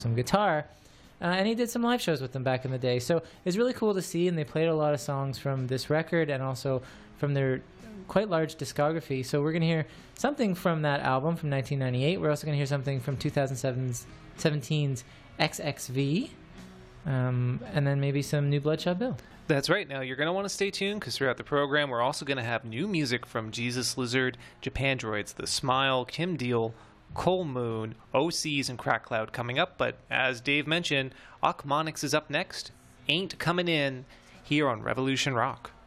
some guitar. And he did some live shows with them back in the day. So it's really cool to see, and they played a lot of songs from this record and also from their quite large discography. So we're going to hear something from that album from 1998. We're also going to hear something from 2017's XXV, and then maybe some new Bloodshot Bill. That's right. Now, you're going to want to stay tuned because throughout the program, we're also going to have new music from Jesus Lizard, Japandroids, The Smile, Kim Deal, Cole Moon, OCs, and Crack Cloud coming up. But as Dave mentioned, Achmonix is up next. Ain't Coming In here on Revolution Rock.